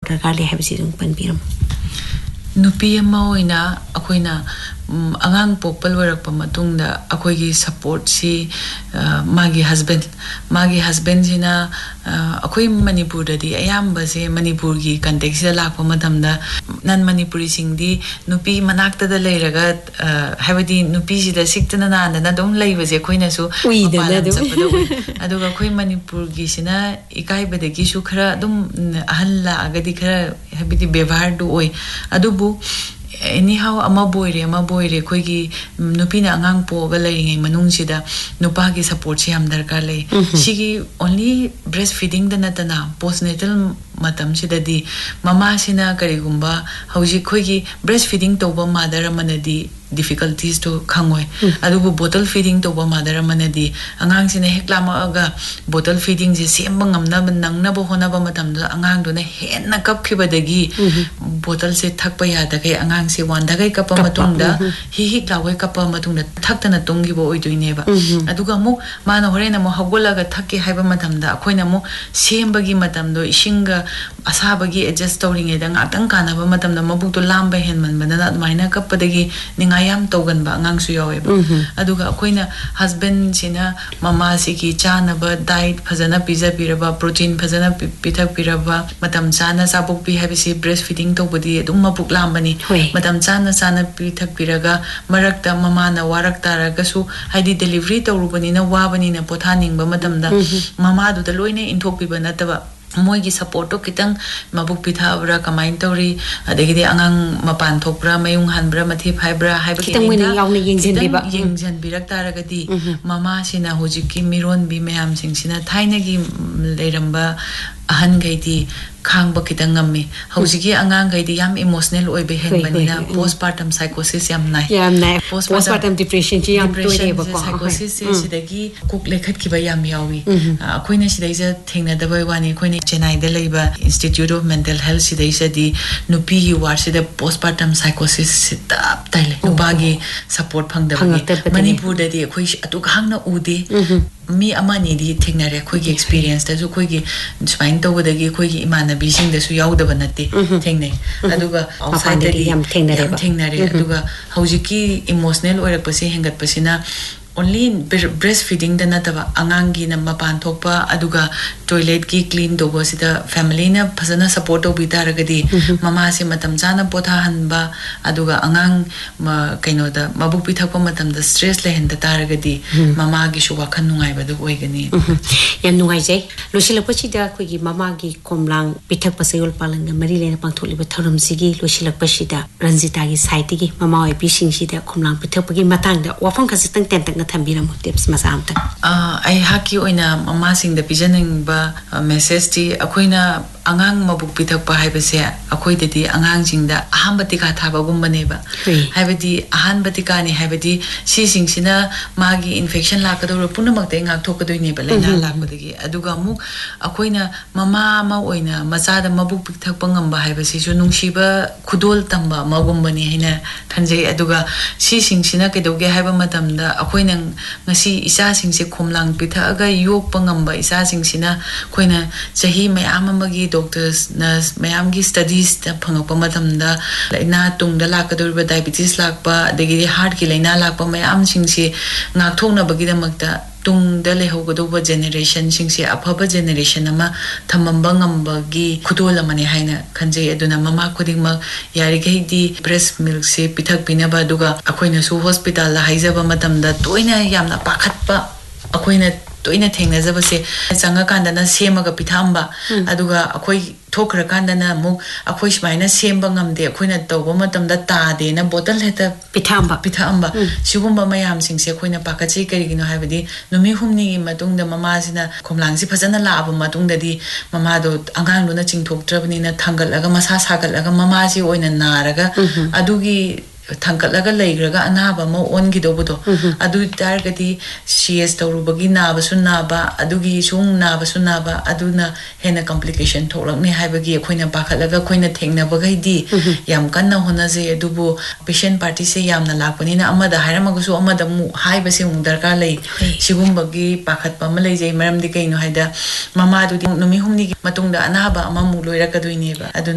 दरकार ले है बिसी पनबीरम नुपी अमा ओइना अखोइना angang popal warak pa matungda akoi gi support si magi husband jina akoi manipur da di ayamba se manipur gi context da lakpa madamda nan manipuri singdi nupi manakta da leiraga habadi nupi si da siktana na na dom leiba je koina su aduga akoi manipur gi sina ikai badagi su khara dum ahalla agadi khara habidi bevar du oi adubu anyhow ama boire khoi gi nupina angang po ga lai manung sida nupa gi support si ham darkar lai sigi only breastfeeding da natana postnatal matam sida di mama sina kari gumba hauji khoi gi breastfeeding to ba mother manadi difficulties to khangoi adubu bottle feeding to ba mother manadi angang sina heklama aga bottle feeding je semba ngamna nangna bo hona ba matam da angang do na henna kap khibadagi bottle se thakpa yada kai angang se wanda kai kapa matungda hi lawai kapa matungda thaktana tongi bo oiduine ba aduga mu mana horena mo hagola ga thakki haiba matam da akoina mu sembagi matam do isinga asabagi adjust tawring eda ngatang kana ba matam da mabuk to lamba henman banana maina kapadagi ningayam togan ba ngang su yawe ba aduga akoina husband sina mama siki chana ba diet phajana pizza piraba protein phajana pithak piraba matam chana sabuk pi habisi breastfeeding to bodi dum mabuk lambani matam chana pithak piraga marakta mama na warak taraga su haidi delivery to rubani na wabani na pothaning ba matam da mama du da loine inthok pi ba nataba moi gi support to kitang mabuk pitha bra kamain tori adegi angang mapan thokbra mayung hanbra mathi phaibra haiba kitang moina yauna yengjan birak taragadi mama sina hojiki miron bi mayam sing sina thaina gi leiramba ahan gaidi khangba kitang ngamme hojiki angang gaidi yam emotional oibe henbanina postpartum psychosis yam nai postpartum depression ji yam toire ba ko psychosis sidagi kuk lekhat ki ba yam yawi akoina sidaisa thengna da bai wani koine Chennai da leiba Institute of Mental Health sidaisa di nupi hi war sida postpartum psychosis sitap taile nubagi support phangda manipur da di khoi atu khangna ude mi amani di thengnare khoi gi experience da su khoi gi spine to bodagi khoi gi imanabi sing da su yaudaba natte thengnai aduga outside da di yam thengnare aduga hojiki emotional oirak pase hengat pasina only breastfeeding da nataba angangi na mapan thokpa aduga toilet ki clean do go sida family na phasana support to bitaragadi mama se matam jana potha hanba aduga angang kaino da mabuk pi thakpa matam da stress le henda taragadi mama gi shu wakhan nungai ba du oigani yam nungai jai losilak pachi da khoi gi mama gi komlang pithak pasayol palang na mari lena pangtholi ba thoram sigi losilak pachi da Ranjita gi site gi mama oi pi sing si da komlang pithak pagi matang da wafang khasitang tentak na thambira mo tips masamta ai haki oina mama sing da pijaning ba message ti akoina angang mabuk pithak pa haibase akoi de angang jing da ahambati ka thaba gumbane ba haibadi ahanbati ka ni haibadi si sing sina magi infection la ka do punamak te ngak thok doi ne ba laina la ko degi aduga mu akoina mama ma oina macha da mabuk pithak pa ngam ba haibase ju nungsi ba khudol tamba ma gumbani hina thanjei aduga si sing sina ke doge haiba matam da akoina ngasi isa sing se khomlang pitha aga yok pangam ba isa sing sina koina chahi mayam amagi doctors nurse mayam gi studies ta phangpa matam da laina tung da la ka dur ba diabetes lak pa degi heart ki laina lak pa mayam sing se ngak thokna bagi da makta tung da le ho go ba generation sing se aphaba generation ama thamamba ngamba gi khudol amane haina khanjei aduna mama khuding ma yari gai di breast milk se pithak pina ba duga akoina su hospital la haijaba matam da toina yamna pakhat pa akoina toina thengna jaba se changa kanda na semaga pithamba aduga akoi thokra kanda na mu akoi smaina semba ngamde akoina tawba matam da ta de na bottle heta pithamba sigumba mayam sing se akoina pakachi karigino haibadi numi humni gi matung da mama sina khomlang si phajana la aba matung da di mama do angang lo na chingthok trabani na thangal aga masa sagal aga mama si oina naraga adugi thangkalaga leigraga anaba mo ongi dobudo adu targati CS tawrubagi naba sunaba adugi sung naba sunaba aduna hena complication tholakni haibagi khoina pakhalaga khoina thengna bagai di yam kanna hona je adubu patient party se yamna lakpani na amada hairamagu su amada mu haiba se mu darkar lei sigumbagi pakhat pam lei jai maram di kaino haida mama adu numi humni matungda anaba amamu loirakadoi neba adu